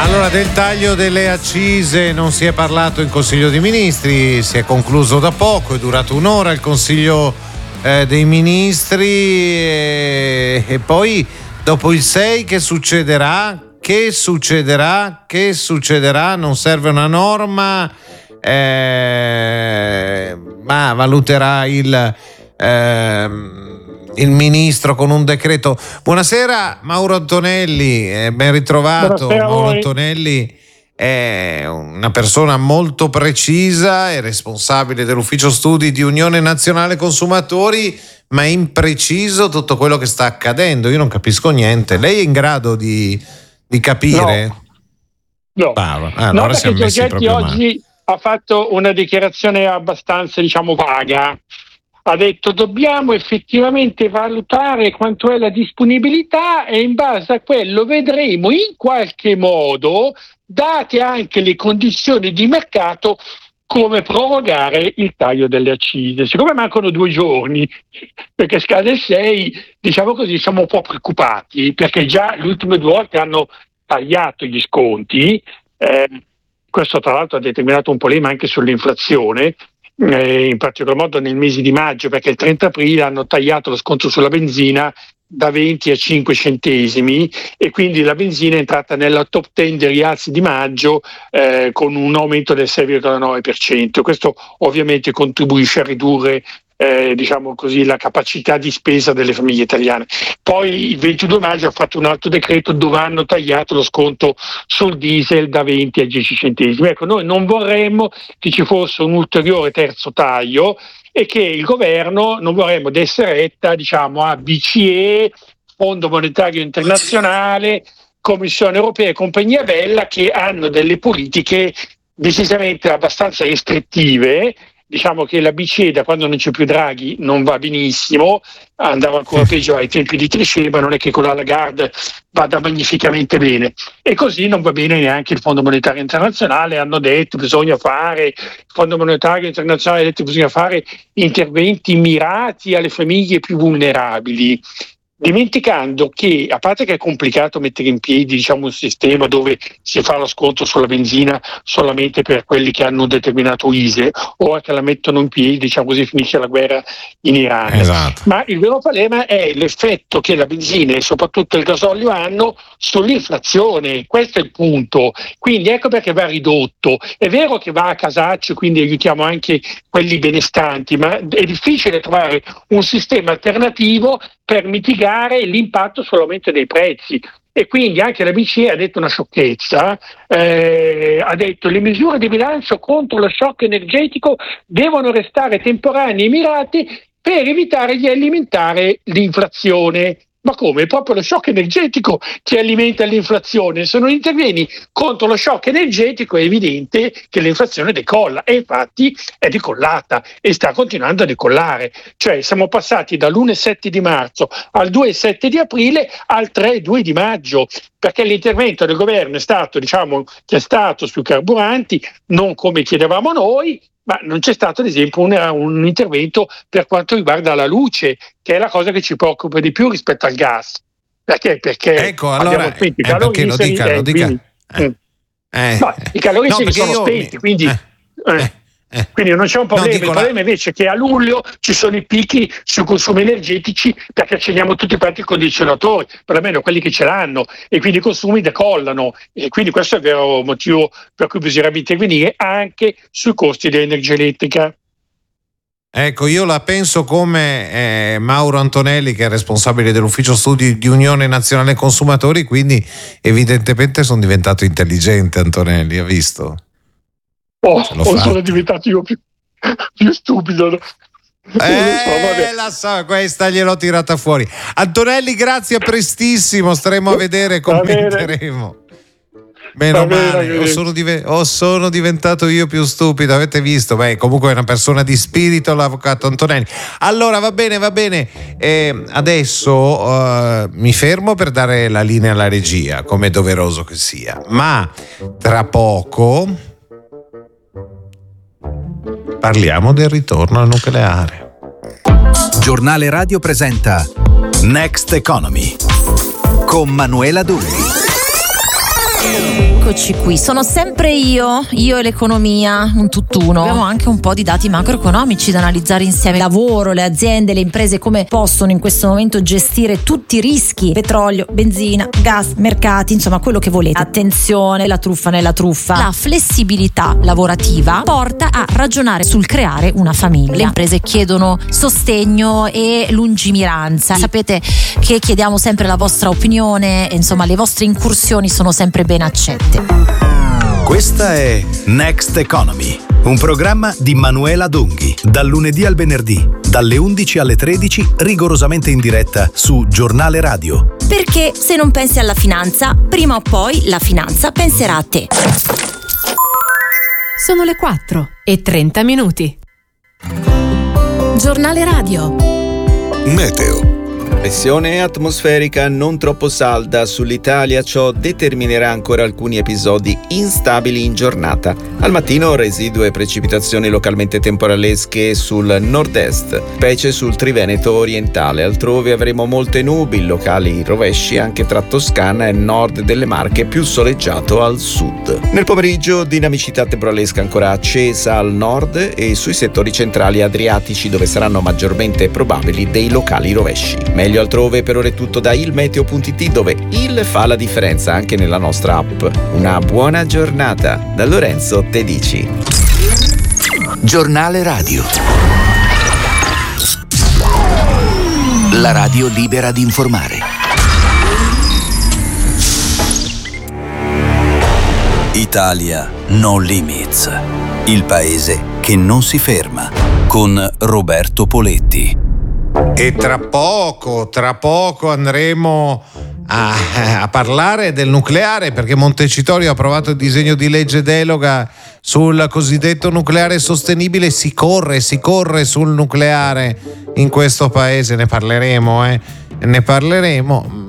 Allora, del taglio delle accise non si è parlato in Consiglio dei Ministri, si è concluso da poco, è durato un'ora il Consiglio dei Ministri e poi dopo il 6 che succederà? Che succederà? Non serve una norma, ma valuterà il ministro con un decreto. Buonasera Mauro Antonelli, ben ritrovato. Buonasera. Mauro Antonelli è una persona molto precisa, è responsabile dell'ufficio studi di Unione Nazionale Consumatori, ma è impreciso tutto quello che sta accadendo. Io non capisco niente. Lei è in grado di capire? No. Allora perché siamo messi Giorgetti proprio oggi male. ha fatto una dichiarazione abbastanza, vaga. Ha detto dobbiamo effettivamente valutare quanto è la disponibilità e in base a quello vedremo in qualche modo, date anche le condizioni di mercato, come prorogare il taglio delle accise. Siccome mancano 2 giorni, perché scade il 6, siamo un po' preoccupati, perché già le ultime 2 volte hanno tagliato gli sconti. Questo tra l'altro ha determinato un problema anche sull'inflazione, in particolar modo nel mese di maggio, perché il 30 aprile hanno tagliato lo sconto sulla benzina da 20 a 5 centesimi e quindi la benzina è entrata nella top 10 dei rialzi di maggio con un aumento del 6,9%. Questo ovviamente contribuisce a ridurre la capacità di spesa delle famiglie italiane. Poi il 22 maggio ha fatto un altro decreto dove hanno tagliato lo sconto sul diesel da 20 a 10 centesimi. Ecco, noi non vorremmo che ci fosse un ulteriore terzo taglio e che il governo non vorremmo desse retta a BCE, Fondo Monetario Internazionale, Commissione Europea e compagnia bella, che hanno delle politiche decisamente abbastanza restrittive. Diciamo che la BCE, da quando non c'è più Draghi, non va benissimo, andava ancora peggio ai tempi di Trichet, ma non è che con la Lagarde vada magnificamente bene. E così non va bene neanche il Fondo Monetario Internazionale. Hanno detto il Fondo Monetario Internazionale ha detto che bisogna fare interventi mirati alle famiglie più vulnerabili, dimenticando che, a parte che è complicato mettere in piedi un sistema dove si fa lo sconto sulla benzina solamente per quelli che hanno un determinato ISEE, o che la mettono in piedi, così finisce la guerra in Iran. Esatto. Ma il vero problema è l'effetto che la benzina e soprattutto il gasolio hanno sull'inflazione. Questo è il punto. Quindi ecco perché va ridotto. È vero che va a casaccio, quindi aiutiamo anche quelli benestanti, ma è difficile trovare un sistema alternativo per mitigare l'impatto sull'aumento dei prezzi. E quindi anche la BCE ha detto una sciocchezza, ha detto le misure di bilancio contro lo shock energetico devono restare temporanee e mirate per evitare di alimentare l'inflazione. Ma come? È proprio lo shock energetico che alimenta l'inflazione. Se non intervieni contro lo shock energetico è evidente che l'inflazione decolla, e infatti è decollata e sta continuando a decollare. Cioè siamo passati dall'1,7 di marzo al 2,7 di aprile al 3,2 di maggio, perché l'intervento del governo è stato, che è stato sui carburanti, non come chiedevamo noi, ma non c'è stato ad esempio un intervento per quanto riguarda la luce, che è la cosa che ci preoccupa di più rispetto al gas. Perché? Ecco, allora, abbiamo spento i caloriferi, i caloriferi sono spenti, quindi non c'è un problema. Il problema invece è che a luglio ci sono i picchi sui consumi energetici, perché accendiamo tutti quanti i condizionatori, perlomeno quelli che ce l'hanno, e quindi i consumi decollano, e quindi questo è il vero motivo per cui bisognerebbe intervenire anche sui costi dell'energia elettrica. Ecco, io la penso come Mauro Antonelli, che è responsabile dell'ufficio studi di Unione Nazionale Consumatori, quindi evidentemente sono diventato intelligente. Antonelli, ha visto? Sono diventato io più stupido. La so, questa gliel'ho tirata fuori. Antonelli, grazie, a prestissimo, staremo a vedere, commenteremo. Meno male, o sono diventato io più stupido, avete visto? Comunque è una persona di spirito l'avvocato Antonelli. Allora va bene, adesso mi fermo per dare la linea alla regia, come è doveroso che sia, ma tra poco parliamo del ritorno al nucleare. Giornale Radio presenta Next Economy con Manuela Dulli. eccoci qui. Sono sempre io e l'economia, un tutt'uno. Abbiamo anche un po' di dati macroeconomici da analizzare insieme. Lavoro, le aziende, le imprese come possono in questo momento gestire tutti i rischi: petrolio, benzina, gas, mercati, insomma quello che volete. Attenzione, la truffa nella truffa. La flessibilità lavorativa porta a ragionare sul creare una famiglia. Le imprese chiedono sostegno e lungimiranza. Sapete che chiediamo sempre la vostra opinione, insomma le vostre incursioni sono sempre ben accette. Questa è Next Economy, un programma di Manuela Donghi, dal lunedì al venerdì, dalle 11 alle 13, rigorosamente in diretta su Giornale Radio. Perché se non pensi alla finanza, prima o poi la finanza penserà a te. Sono le 4:30. Giornale Radio. Meteo. Pressione atmosferica non troppo salda sull'Italia, ciò determinerà ancora alcuni episodi instabili in giornata. Al mattino residue precipitazioni localmente temporalesche sul nord-est, specie sul Triveneto orientale. Altrove avremo molte nubi, locali rovesci anche tra Toscana e nord delle Marche, più soleggiato al sud. Nel pomeriggio dinamicità temporalesca ancora accesa al nord e sui settori centrali adriatici, dove saranno maggiormente probabili dei locali rovesci. Meglio altrove. Per ora è tutto da ilmeteo.it, dove il fa la differenza anche nella nostra app. Una buona giornata da Lorenzo Tedici. Giornale Radio. La radio libera di informare. Italia No Limits. Il paese che non si ferma. Con Roberto Poletti. E tra poco andremo a parlare del nucleare, perché Montecitorio ha approvato il disegno di legge delega sul cosiddetto nucleare sostenibile. Si corre sul nucleare in questo paese. Ne parleremo.